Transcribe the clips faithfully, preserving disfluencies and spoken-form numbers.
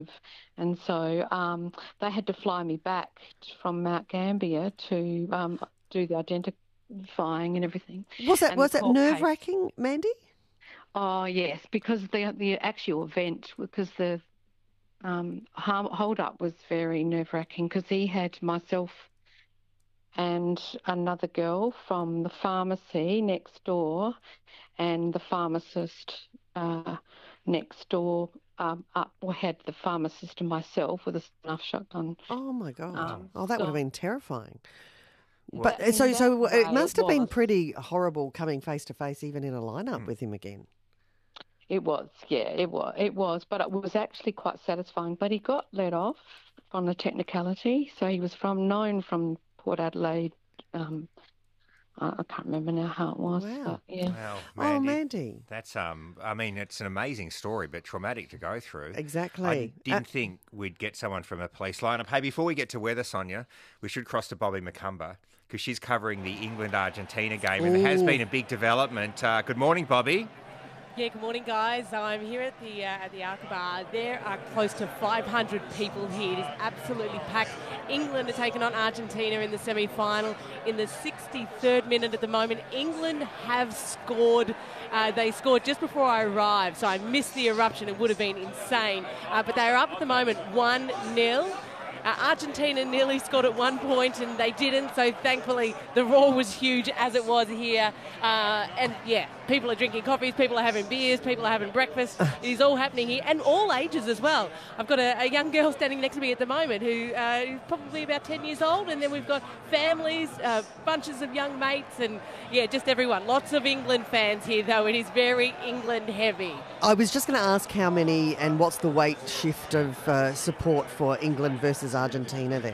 And so um, they had to fly me back from Mount Gambier to um, do the identifying and everything. Was that And the was that court nerve case, wracking, Mandy? oh yes, because the the actual event, because the um, hold up was very nerve wracking because he had myself and another girl from the pharmacy next door and the pharmacist uh, next door um, up had the pharmacist and myself with a snuff shotgun. Oh my God! Um, Oh, that would have so been terrifying. Well, But uh, in so that so it way, it must have been was. pretty horrible coming face to face, even in a lineup mm, with him again. It was, yeah, it was, it was, but it was actually quite satisfying. But he got let off on a technicality, so he was from known from Port Adelaide. Um, I, I can't remember now how it was, Wow. but yeah. well, Oh, Mandy, Mandy. that's um. I mean, it's an amazing story, but traumatic to go through. I Exactly. Uh, didn't think we'd get someone from a police lineup. Hey, before we get to weather, Sonia, we should cross to Bobby McCumber because she's covering the England-Argentina game, and there has ooh. been a big development. Uh, good morning, Bobby. Yeah, good morning, guys. I'm here at the uh, at the Alcabah. There are close to five hundred people here. It is absolutely packed. England are taking on Argentina in the semi-final in the sixty-third minute at the moment. England have scored. Uh, they scored just before I arrived, so I missed the eruption. It would have been insane. Uh, but they are up at the moment one nil. Uh, Argentina nearly scored at one point and they didn't, so thankfully the roar was huge as it was here. Uh, and yeah, people are drinking coffees, people are having beers, people are having breakfast. It is all happening here, and all ages as well. I've got a, a young girl standing next to me at the moment who uh, is probably about ten years old, and then we've got families, uh, bunches of young mates, and yeah, just everyone. Lots of England fans here, though. It is very England heavy. I was just going to ask how many and what's the weight shift of uh, support for England versus Argentina there?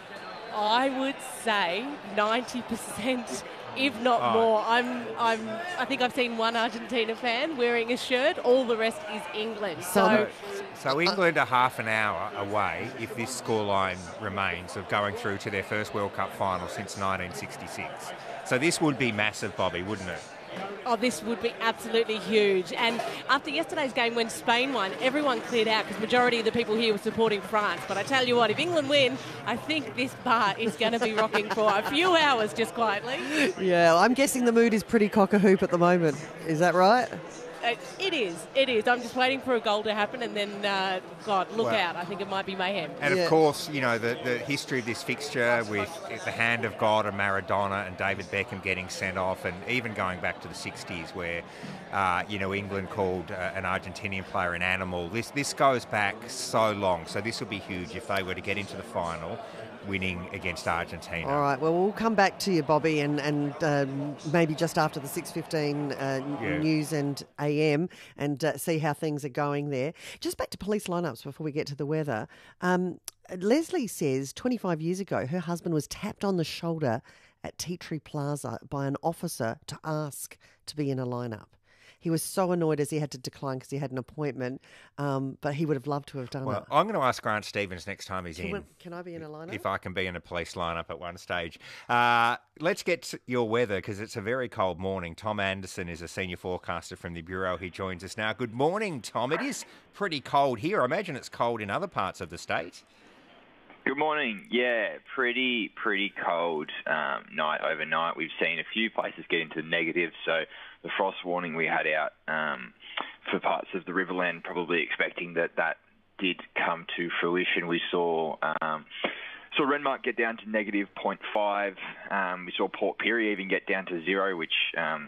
I would say ninety percent, if not Oh. more. I'm, I'm, I think I've seen one Argentina fan wearing a shirt. All the rest is England. So, So England are half an hour away, if this scoreline remains, of going through to their first World Cup final since nineteen sixty-six. So this would be massive, Bobby, wouldn't it? oh, this would be absolutely huge. And after yesterday's game, when Spain won, everyone cleared out because majority of the people here were supporting France. But I tell you what, if England win, I think this bar is going to be rocking for a few hours, just quietly. Yeah, I'm guessing the mood is pretty cock-a-hoop at the moment. Is that right? Uh, It is, it is. I'm just waiting for a goal to happen, and then, uh, God, look Well- out. I think it might be mayhem. And Yeah. of course, you know, the, the history of this fixture with the hand of God and Maradona and David Beckham getting sent off, and even going back to the sixties where, uh, you know, England called uh, an Argentinian player an animal. This, this goes back so long. So this would be huge if they were to get into the final winning against Argentina. All right, well, we'll come back to you, Bobby, and, and um, maybe just after the six fifteen uh, Yeah. news and A M and uh, see how things are going there. Just back to police lineups before we get to the weather. Um, Leslie says twenty-five years ago, her husband was tapped on the shoulder at Tea Tree Plaza by an officer to ask to be in a lineup. He was so annoyed as he had to decline because he had an appointment, um, but he would have loved to have done Well, it. I'm going to ask Grant Stevens next time he's Can, in. can I be in a lineup? If I can be in a police lineup at one stage. Uh, let's get to your weather because it's a very cold morning. Tom Anderson is a senior forecaster from the Bureau. He joins us now. Good morning, Tom. It is pretty cold here. I imagine it's cold in other parts of the state. Good morning. Yeah, pretty pretty cold um, night overnight. We've seen a few places get into the negatives, so the frost warning we had out um, for parts of the Riverland, probably expecting that that did come to fruition. We saw um, saw Renmark get down to negative zero point five. Um, we saw Port Pirie even get down to zero, which um,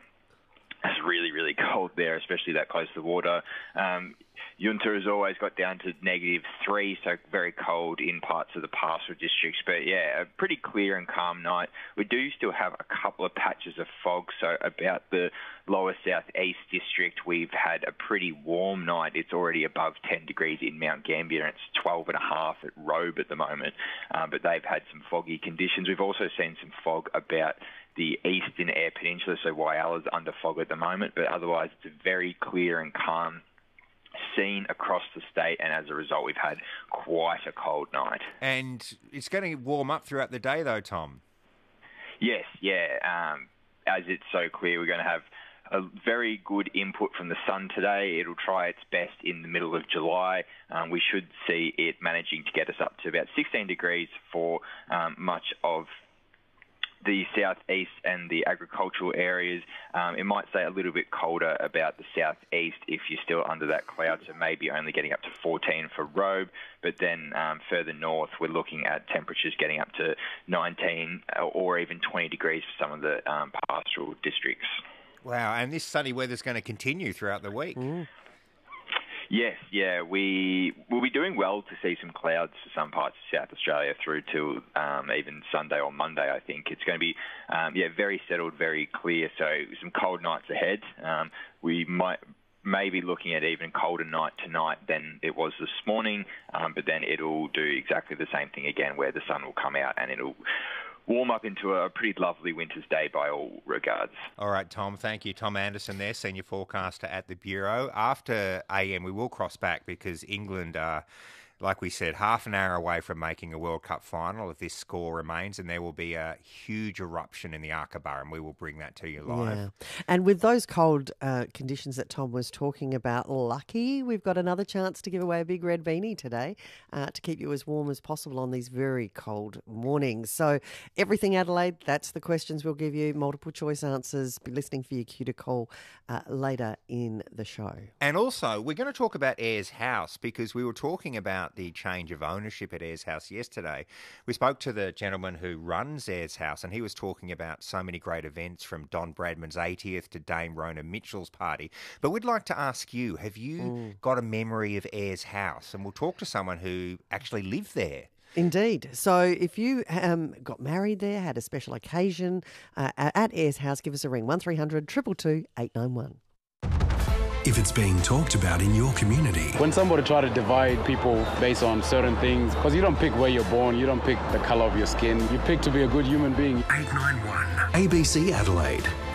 is really really cold there, especially that close to the water. Um, Junta has always got down to negative three, so very cold in parts of the pastoral districts. But yeah, a pretty clear and calm night. We do still have a couple of patches of fog, so about the lower southeast district, we've had a pretty warm night. It's already above ten degrees in Mount Gambier, and it's twelve and a half at Robe at the moment. Um, but they've had some foggy conditions. We've also seen some fog about the eastern Eyre Peninsula, so Whyala's under fog at the moment. But otherwise, it's a very clear and calm seen across the state, and as a result, we've had quite a cold night. And it's going to warm up throughout the day, though, Tom. Yes, yeah. Um, as it's so clear, we're going to have a very good input from the sun today. It'll try its best in the middle of July. Um, we should see it managing to get us up to about sixteen degrees for um, much of the southeast and the agricultural areas. Um, it might stay a little bit colder about the southeast if you're still under that cloud, so maybe only getting up to fourteen for Robe. But then um, further north, we're looking at temperatures getting up to nineteen or even twenty degrees for some of the um, pastoral districts. Wow, and this sunny weather's going to continue throughout the week. Mm. Yes, yeah, we will be doing well to see some clouds for some parts of South Australia through to um, even Sunday or Monday, I think. It's going to be, um, yeah, very settled, very clear, so some cold nights ahead. Um, we might may be looking at even colder night tonight than it was this morning, um, but then it'll do exactly the same thing again where the sun will come out and it'll warm up into a pretty lovely winter's day by all regards. All right, Tom, thank you. Tom Anderson there, senior forecaster at the Bureau. After A M, we will cross back because England are, like we said, half an hour away from making a World Cup final if this score remains, and there will be a huge eruption in the Aqaba, and we will bring that to you live. Yeah. And with those cold uh, conditions that Tom was talking about, lucky we've got another chance to give away a big red beanie today uh, to keep you as warm as possible on these very cold mornings. So everything Adelaide, that's the questions we'll give you, multiple choice answers. Be listening for your cue to call uh, later in the show. And also, we're going to talk about Ayers House because we were talking about the change of ownership at Ayers House yesterday. We spoke to the gentleman who runs Ayers House, and he was talking about so many great events from Don Bradman's eightieth to Dame Rona Mitchell's party. But we'd like to ask you, have you mm. got a memory of Ayers House? And we'll talk to someone who actually lived there. Indeed. So if you um, got married there, had a special occasion uh, at Ayers House, give us a ring, one three hundred two two two eight nine one. If it's being talked about in your community. When somebody try to divide people based on certain things, because you don't pick where you're born, you don't pick the colour of your skin, you pick to be a good human being. eight nine one A B C Adelaide.